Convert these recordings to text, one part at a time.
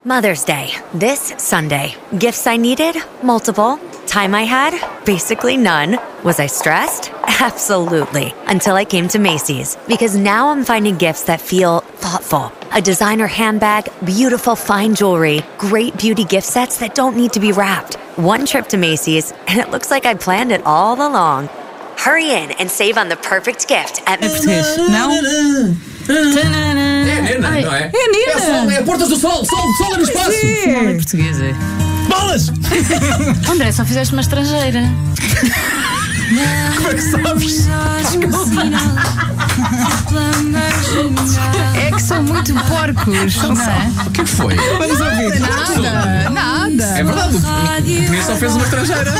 Mother's Day, this Sunday. Gifts I needed? Multiple. Time I had? Basically none. Was I stressed? Absolutely. Until I came to Macy's. Because now I'm finding gifts that feel thoughtful. A designer handbag, beautiful fine jewelry, great beauty gift sets that don't need to be wrapped. One trip to Macy's, and it looks like I planned it all along. Hurry in and save on the perfect gift at... Não? É Nena, não é? É Nena. É sol, é a Portas do Sol, sol no espaço. Não é português, é? Bolas! André, só fizeste uma estrangeira. Como é que sabes? É que são muito porcos, não é? O que foi? Vamos ouvir. Nada. É verdade, o Pedro só fez uma estrangeira.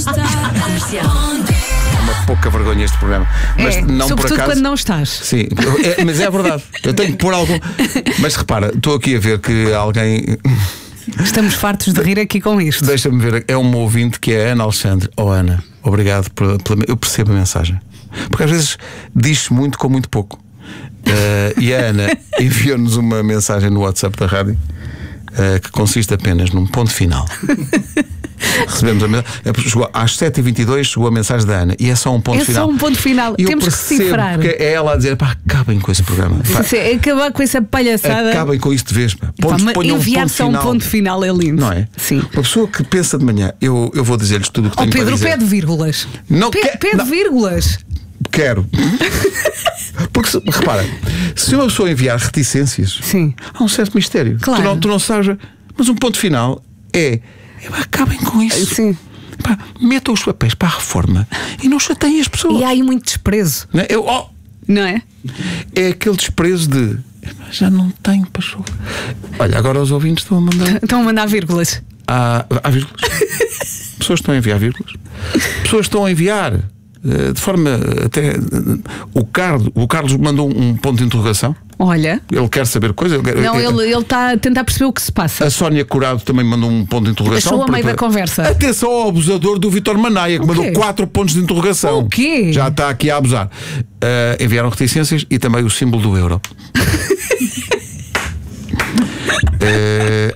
Uma pouca vergonha este programa. Mas não por sobretudo acaso. quando não estás. Sim, mas é verdade. Eu tenho que pôr algum. Mas repara, estou aqui a ver que alguém. Estamos fartos de rir aqui com isto. Deixa-me ver, é uma ouvinte que é a Ana Alexandre. Oh Ana, obrigado eu percebo a mensagem. Porque às vezes diz-se muito com muito pouco. E a Ana enviou-nos uma mensagem no WhatsApp da rádio que consiste apenas num ponto final. Recebemos a mensagem. Às 7h22 chegou a mensagem da Ana e é só um ponto final. É só um ponto final. E temos que cifrar. Que é ela a dizer: pá, acabem com esse programa. Pá, acabar com essa palhaçada. acabem com isto de vez. Pá. Enviar só um ponto final é lindo. Não é? Sim. Uma pessoa que pensa de manhã, eu vou dizer-lhes tudo o que tenho para Pedro, dizer. pede vírgulas. Não Pede vírgulas. Quero. Porque, repara, se uma pessoa enviar reticências, sim, há um certo mistério. Claro. Tu não sabes, mas um ponto final é acabem com isso. Sim. Pá, metam os papéis para a reforma e não chateiem as pessoas. E há aí muito desprezo. Não é? Não é? É aquele desprezo de já não tenho paixão. Olha, agora os ouvintes estão a mandar. Estão a mandar vírgulas. Há vírgulas. Pessoas estão a enviar vírgulas. Pessoas estão a enviar de forma até. O Carlos mandou um ponto de interrogação. Olha. Ele quer saber coisa. Ele está a tentar perceber o que se passa. A Sónia Curado também mandou um ponto de interrogação. Deixou a meio da conversa. Atenção ao abusador do Vítor Manaia, que mandou 4 pontos de interrogação. O quê? Já está aqui a abusar. Enviaram reticências e também o símbolo do euro.